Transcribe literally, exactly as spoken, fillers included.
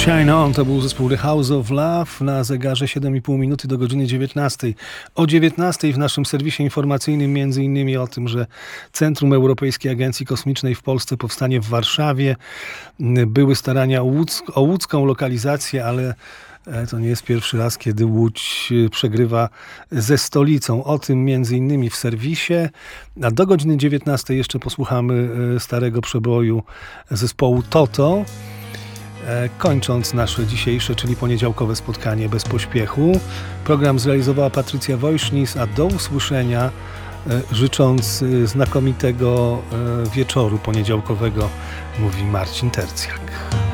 Shine On to był zespół The House of Love, na zegarze siedem i pół minuty do godziny dziewiętnastej. O dziewiętnastej w naszym serwisie informacyjnym między innymi o tym, że Centrum Europejskiej Agencji Kosmicznej w Polsce powstanie w Warszawie. Były starania o, łódzk- o łódzką lokalizację, ale to nie jest pierwszy raz, kiedy Łódź przegrywa ze stolicą. O tym między innymi w serwisie. A do godziny dziewiętnastej jeszcze posłuchamy starego przeboju zespołu Toto. Kończąc nasze dzisiejsze, czyli poniedziałkowe spotkanie bez pośpiechu. Program zrealizowała Patrycja Wojsznis, a do usłyszenia, życząc znakomitego wieczoru poniedziałkowego, mówi Marcin Tercjak.